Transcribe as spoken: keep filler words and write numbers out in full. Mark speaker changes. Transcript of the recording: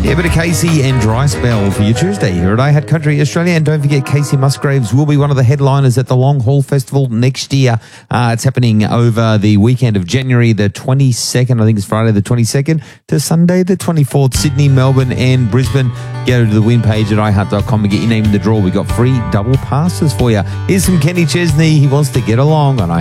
Speaker 1: Yeah, a bit of Casey and Dry Spell for your Tuesday here at iHeart Country Australia. And don't forget, Casey Musgraves will be one of the headliners at the Long Haul Festival next year. Uh, it's happening over the weekend of January the twenty-second. I think it's Friday the twenty-second to Sunday the twenty-fourth. Sydney, Melbourne and Brisbane. Go to the win page at i heart dot com and get your name in the draw. We got free double passes for you. Here's some Kenny Chesney. He wants to get along on